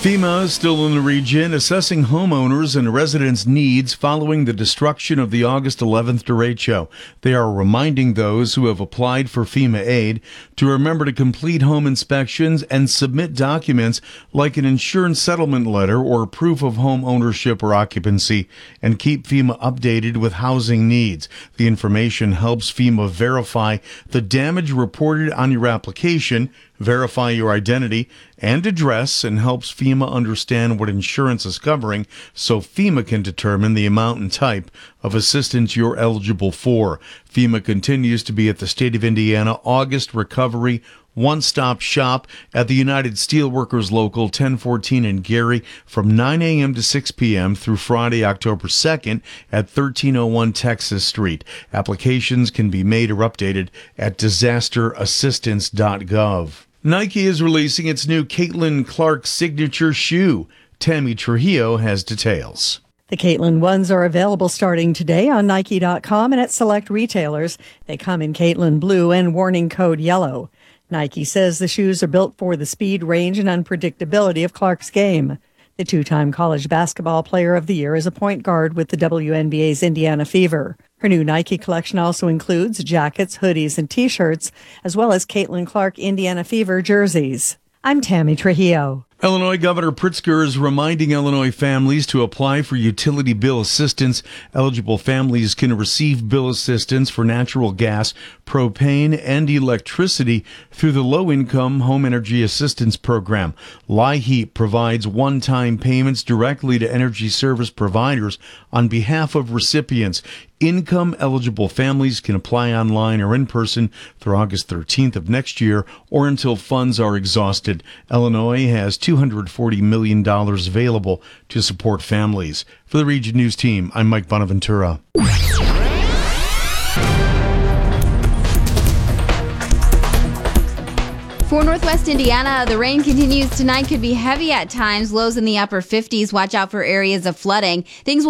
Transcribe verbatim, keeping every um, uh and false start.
FEMA is still in the region, assessing homeowners and residents' needs following the destruction of the August eleventh derecho. They are reminding those who have applied for FEMA aid to remember to complete home inspections and submit documents like an insurance settlement letter or proof of home ownership or occupancy, and keep FEMA updated with housing needs. The information helps FEMA verify the damage reported on your application, verify your identity and address, and helps FEMA understand what insurance is covering so FEMA can determine the amount and type of assistance you're eligible for. FEMA continues to be at the State of Indiana August Recovery one-stop shop at the United Steelworkers Local ten fourteen in Gary from nine a.m. to six p.m. through Friday, October second at thirteen oh one Texas Street. Applications can be made or updated at disaster assistance dot gov. Nike is releasing its new Caitlin Clark signature shoe. Tammy Trujillo has details. The Caitlin ones are available starting today on Nike dot com and at select retailers. They come in Caitlin blue and warning code yellow. Nike says the shoes are built for the speed, range, and unpredictability of Clark's game. The two-time college basketball player of the year is a point guard with the W N B A's Indiana Fever. Her new Nike collection also includes jackets, hoodies, and T-shirts, as well as Caitlin Clark Indiana Fever jerseys. I'm Tammy Trujillo. Illinois Governor Pritzker is reminding Illinois families to apply for utility bill assistance. Eligible families can receive bill assistance for natural gas, propane, and electricity through the Low-Income Home Energy Assistance Program. LIHEAP provides one-time payments directly to energy service providers on behalf of recipients. Income-eligible families can apply online or in person through August thirteenth of next year or until funds are exhausted. Illinois has two hundred forty million dollars available to support families. For the Region News Team, I'm Mike Bonaventura. For Northwest Indiana, the rain continues tonight. Could be heavy at times. Lows in the upper fifties. Watch out for areas of flooding. Things will